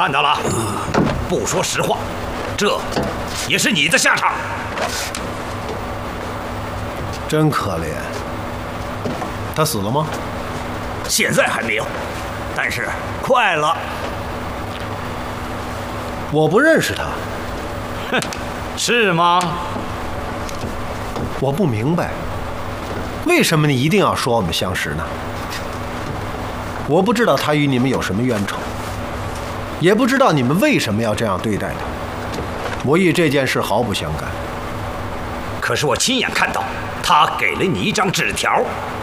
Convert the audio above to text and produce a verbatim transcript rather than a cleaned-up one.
看到了，不说实话，这也是你的下场。 真可怜。他死了吗？ 现在还没有，但是快了。 我不认识他。 哼，是吗？ 我不明白，为什么你一定要说我们相识呢？我不知道他与你们有什么冤仇，也不知道你们为什么要这样对待他。我与这件事毫不相干。 可是我亲眼看到，他给了你一张纸条，